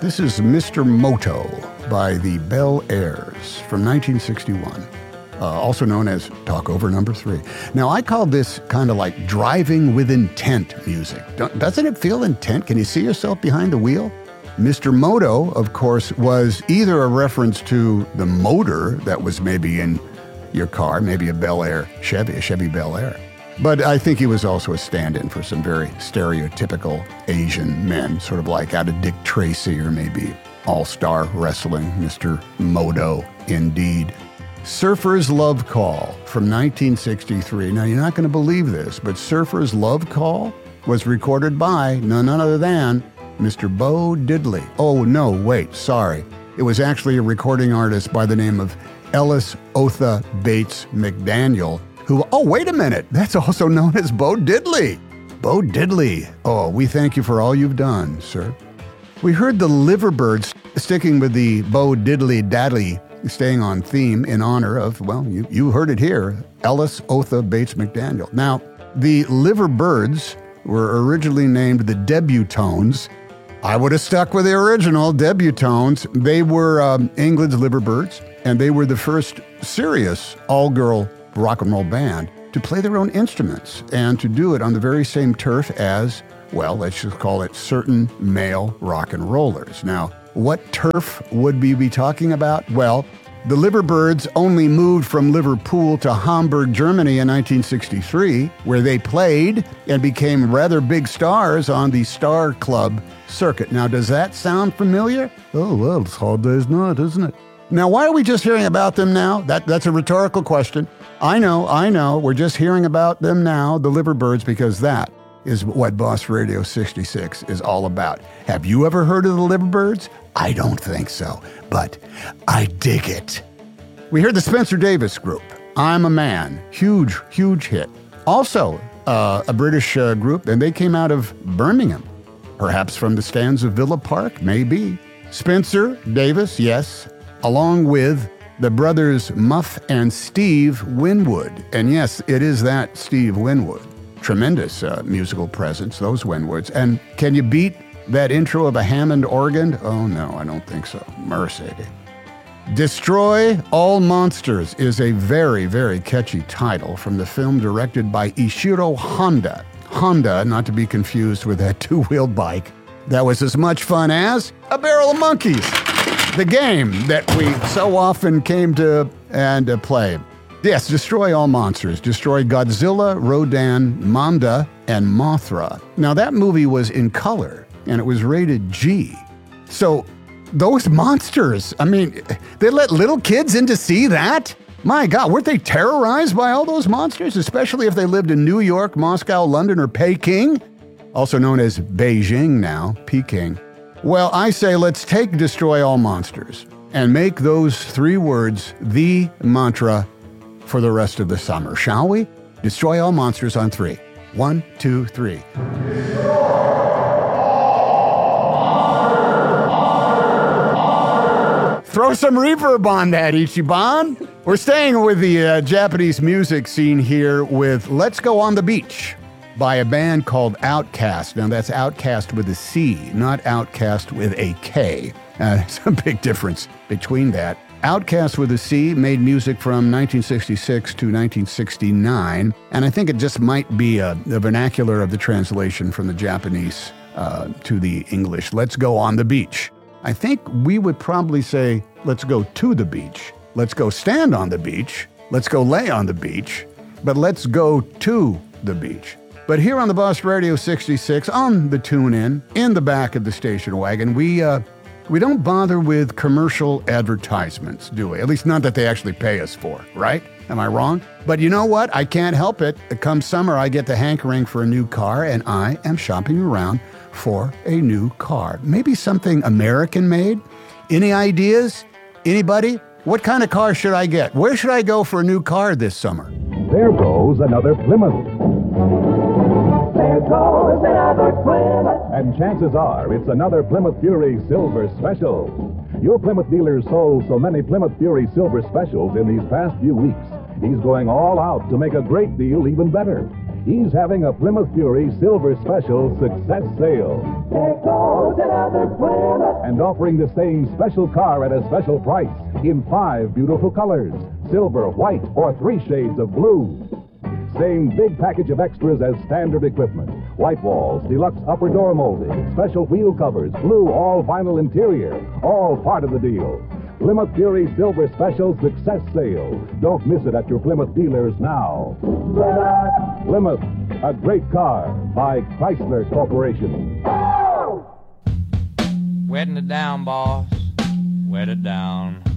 This is Mr. Moto by the Bel Airs from 1961, also known as Talk Over Number 3. Now, I call this kind of like driving with intent music. Doesn't it feel intent? Can you see yourself behind the wheel? Mr. Moto, of course, was either a reference to the motor that was maybe in your car, maybe a Bel Air Chevy, a Chevy Bel Air. But I think he was also a stand-in for some very stereotypical Asian men, sort of like out of Dick Tracy or maybe All-Star Wrestling, Mr. Moto, indeed. Surfer's Love Call from 1963. Now, you're not going to believe this, but Surfer's Love Call was recorded by none other than Mr. Bo Diddley. Oh, no, wait, sorry. It was actually a recording artist by the name of Ellis Otha Bates McDaniel, who, oh, wait a minute, that's also known as Bo Diddley. Bo Diddley. Oh, we thank you for all you've done, sir. We heard the Liverbirds, sticking with the Bo Diddley Daddley, staying on theme in honor of, well, you heard it here, Ellis Otha Bates McDaniel. Now, the Liverbirds were originally named the Debutones. I would have stuck with the original Debutones. They were England's Liverbirds, and they were the first serious all-girl rock and roll band to play their own instruments and to do it on the very same turf as, well, let's just call it certain male rock and rollers. Now, what turf would we be talking about? Well, the Liverbirds only moved from Liverpool to Hamburg, Germany in 1963, where they played and became rather big stars on the Star Club circuit. Now, does that sound familiar? Oh, well, it's hard day's not, isn't it? Now, why are we just hearing about them now? That's a rhetorical question. I know. We're just hearing about them now, the Liverbirds, because that is what Boss Radio 66 is all about. Have you ever heard of the Liverbirds? I don't think so, but I dig it. We heard the Spencer Davis Group, I'm a Man, huge hit. Also, a British group, and they came out of Birmingham, perhaps from the stands of Villa Park, maybe. Spencer Davis, yes, along with the brothers Muff and Steve Winwood. And yes, it is that Steve Winwood. Tremendous musical presence, those Winwoods. And can you beat that intro of a Hammond organ? Oh, no, I don't think so. Mercy. Destroy All Monsters is a very, very catchy title from the film directed by Ishiro Honda. Honda, not to be confused with that two-wheeled bike. That was as much fun as A Barrel of Monkeys, the game that we so often came to and play. Yes, destroy all monsters. Destroy Godzilla, Rodan, Manda, and Mothra. Now, that movie was in color, and it was rated G. So, those monsters, I mean, they let little kids in to see that? My God, weren't they terrorized by all those monsters? Especially if they lived in New York, Moscow, London, or Peking? Also known as Beijing now, Peking. Well, I say let's take Destroy All Monsters and make those three words the mantra for the rest of the summer, shall we? Destroy all monsters on 3. 1, 2, 3. Throw some reverb on that, Ichiban. We're staying with the Japanese music scene here with Let's Go on the Beach by a band called Outkast. Now, that's Outkast with a C, not Outkast with a K. There's a big difference between that. Outkast with a C made music from 1966 to 1969, and I think it just might be the vernacular of the translation from the Japanese to the English. Let's go on the beach. I think we would probably say, let's go to the beach. Let's go stand on the beach. Let's go lay on the beach. But let's go to the beach. But here on the Boss Radio 66, on the tune-in, in the back of the station wagon, we don't bother with commercial advertisements, do we? At least not that they actually pay us for, right? Am I wrong? But you know what? I can't help it. Come summer, I get the hankering for a new car, and I am shopping around for a new car. Maybe something American-made? Any ideas? Anybody? What kind of car should I get? Where should I go for a new car this summer? There goes another Plymouth. There goes another Plymouth. And chances are it's another Plymouth Fury Silver Special. Your Plymouth dealer sold so many Plymouth Fury Silver Specials in these past few weeks. He's going all out to make a great deal even better. He's having a Plymouth Fury Silver Special success sale. There goes another another Plymouth. And offering the same special car at a special price in 5 beautiful colors: silver, white, or 3 shades of blue. Same big package of extras as standard equipment: white walls, deluxe upper door molding, special wheel covers, blue all-vinyl interior, all part of the deal. Plymouth Fury Silver Special Success Sale. Don't miss it at your Plymouth dealers now. Plymouth, a great car by Chrysler Corporation. Oh! Wetting it down, boss. Wet it down.